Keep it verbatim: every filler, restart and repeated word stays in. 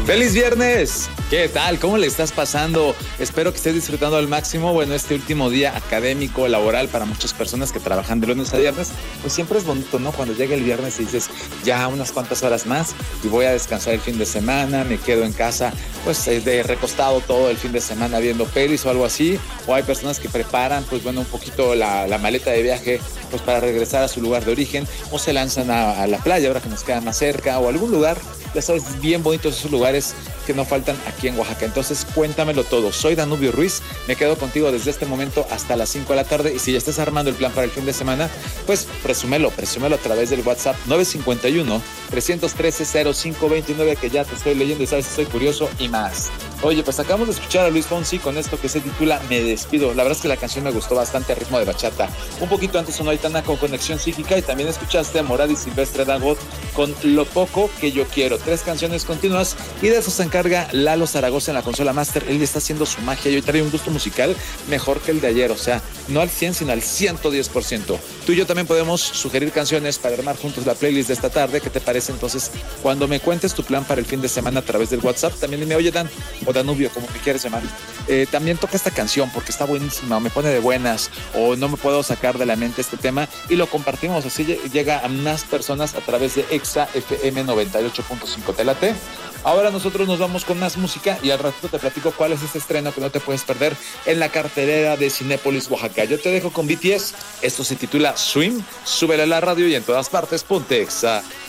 ¡Feliz viernes! ¿Qué tal? ¿Cómo le estás pasando? Espero que estés disfrutando al máximo. Bueno, este último día académico, laboral, para muchas personas que trabajan de lunes a viernes, pues siempre es bonito, ¿no? Cuando llega el viernes y dices, ya unas cuantas horas más y voy a descansar el fin de semana, me quedo en casa, pues de recostado todo el fin de semana viendo pelis o algo así. O hay personas que preparan, pues bueno, un poquito la, la maleta de viaje, pues para regresar a su lugar de origen, o se lanzan a, a la playa, ahora que nos queda más cerca, o algún lugar, ya sabes, bien bonitos esos lugares que no faltan aquí en Oaxaca. Entonces cuéntamelo todo. Soy Danubio Ruiz, me quedo contigo desde este momento hasta las cinco de la tarde, y si ya estás armando el plan para el fin de semana, pues presúmelo, presúmelo a través del WhatsApp nueve cinco uno, tres uno tres, cero cinco dos nueve, que ya te estoy leyendo y sabes que soy curioso y más. Oye, pues acabamos de escuchar a Luis Fonsi con esto que se titula Me Despido. La verdad es que la canción me gustó bastante, a ritmo de bachata. Un poquito antes sonó Aitana con Conexión Psíquica, y también escuchaste a Morad y Silvestre Dangond con Lo Poco Que Yo Quiero. Tres canciones continuas, y de eso se encarga Lalo Zaragoza en la consola Master. Él está haciendo su magia y hoy trae un gusto musical mejor que el de ayer, o sea, no al cien, sino al ciento diez por ciento. Tú y yo también podemos sugerir canciones para armar juntos la playlist de esta tarde. ¿Qué te parece? Entonces, cuando me cuentes tu plan para el fin de semana a través del WhatsApp, también dime, oye, Dan, o Danubio, como que quieres llamar, eh, también toca esta canción porque está buenísima, o me pone de buenas, o no me puedo sacar de la mente este tema, y lo compartimos, así llega a más personas a través de Exa F M noventa y ocho punto cinco. ¿Te late? Ahora nosotros nos vamos con más música, y al ratito te platico cuál es este estreno que no te puedes perder en la cartelera de Cinépolis Oaxaca. Yo te dejo con B T S, esto se titula Swim. Súbele a la radio y en todas partes ponte Exa.